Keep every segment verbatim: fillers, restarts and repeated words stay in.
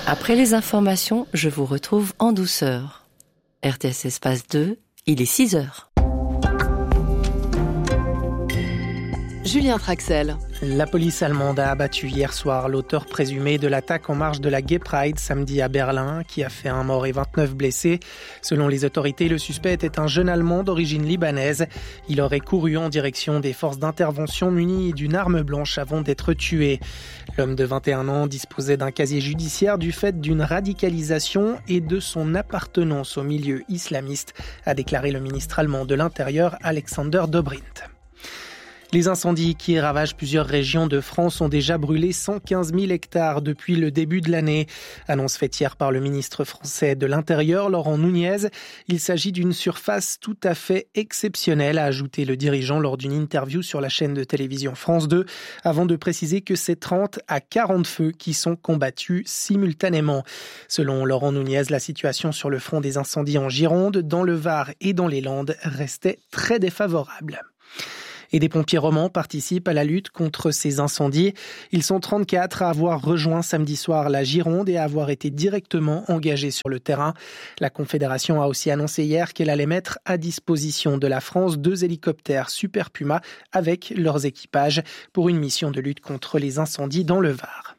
Après les informations, je vous retrouve en douceur. R T S Espace deux, il est six heures. Julien Traxel. La police allemande a abattu hier soir l'auteur présumé de l'attaque en marge de la Gay Pride samedi à Berlin, qui a fait un mort et vingt-neuf blessés. Selon les autorités, le suspect était un jeune Allemand d'origine libanaise. Il aurait couru en direction des forces d'intervention munies d'une arme blanche avant d'être tué. L'homme de vingt et un ans disposait d'un casier judiciaire du fait d'une radicalisation et de son appartenance au milieu islamiste, a déclaré le ministre allemand de l'Intérieur Alexander Dobrindt. Les incendies qui ravagent plusieurs régions de France ont déjà brûlé cent quinze mille hectares depuis le début de l'année. Annonce faite hier par le ministre français de l'Intérieur, Laurent Nunez. Il s'agit d'une surface tout à fait exceptionnelle, a ajouté le dirigeant lors d'une interview sur la chaîne de télévision France deux, avant de préciser que c'est trente à quarante feux qui sont combattus simultanément. Selon Laurent Nunez, la situation sur le front des incendies en Gironde, dans le Var et dans les Landes restait très défavorable. Et des pompiers romans participent à la lutte contre ces incendies. Ils sont trente-quatre à avoir rejoint samedi soir la Gironde et à avoir été directement engagés sur le terrain. La Confédération a aussi annoncé hier qu'elle allait mettre à disposition de la France deux hélicoptères Super Puma avec leurs équipages pour une mission de lutte contre les incendies dans le Var.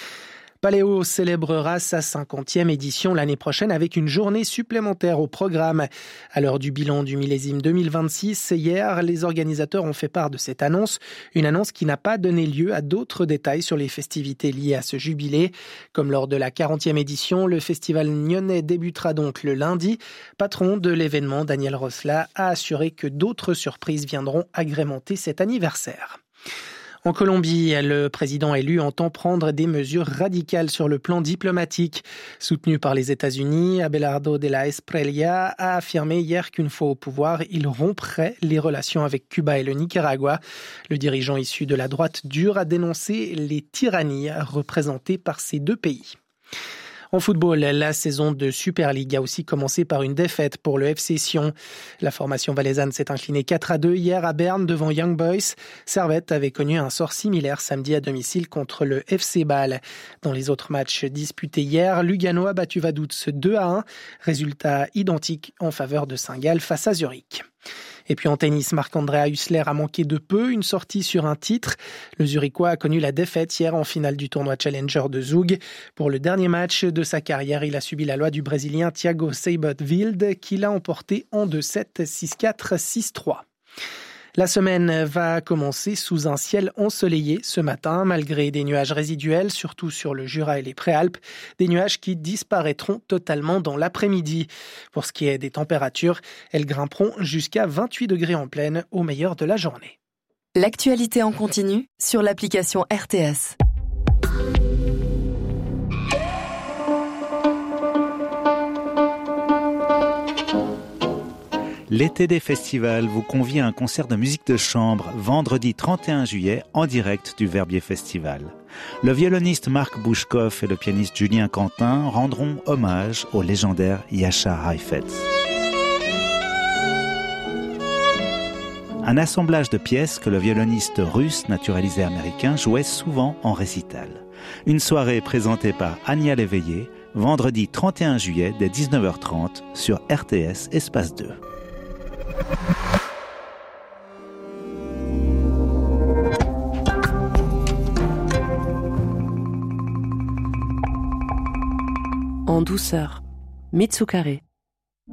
Paléo célébrera sa cinquantième édition l'année prochaine avec une journée supplémentaire au programme. À l'heure du bilan du millésime deux mille vingt-six, hier, les organisateurs ont fait part de cette annonce, une annonce qui n'a pas donné lieu à d'autres détails sur les festivités liées à ce jubilé. Comme lors de la quarantième édition, le festival nyonnais débutera donc le lundi. Patron de l'événement, Daniel Rosla, a assuré que d'autres surprises viendront agrémenter cet anniversaire. En Colombie, le président élu entend prendre des mesures radicales sur le plan diplomatique. Soutenu par les États-Unis, Abelardo de la Espriella a affirmé hier qu'une fois au pouvoir, il romprait les relations avec Cuba et le Nicaragua. Le dirigeant issu de la droite dure a dénoncé les tyrannies représentées par ces deux pays. En football, la saison de Super League a aussi commencé par une défaite pour le F C Sion. La formation valaisanne s'est inclinée quatre à deux hier à Berne devant Young Boys. Servette avait connu un sort similaire samedi à domicile contre le F C Bâle. Dans les autres matchs disputés hier, Lugano a battu Vaduz deux à un. Résultat identique en faveur de Saint-Gall face à Zurich. Et puis en tennis, Marc-André Hussler a manqué de peu une sortie sur un titre. Le Zurichois a connu la défaite hier en finale du tournoi Challenger de Zug. Pour le dernier match de sa carrière, il a subi la loi du Brésilien Thiago Seibold-Wild qui l'a emporté en deux sept, six quatre, six trois. La semaine va commencer sous un ciel ensoleillé ce matin, malgré des nuages résiduels, surtout sur le Jura et les Préalpes, des nuages qui disparaîtront totalement dans l'après-midi. Pour ce qui est des températures, elles grimperont jusqu'à vingt-huit degrés en pleine au meilleur de la journée. L'actualité en continu sur l'application R T S. L'été des festivals vous convie à un concert de musique de chambre vendredi trente et un juillet en direct du Verbier Festival. Le violoniste Marc Bouchkov et le pianiste Julien Quentin rendront hommage au légendaire Jascha Heifetz. Un assemblage de pièces que le violoniste russe naturalisé américain jouait souvent en récital. Une soirée présentée par Anya Léveillé, vendredi trente et un juillet dès dix-neuf heures trente sur R T S Espace deux. En douceur, Mitsukare.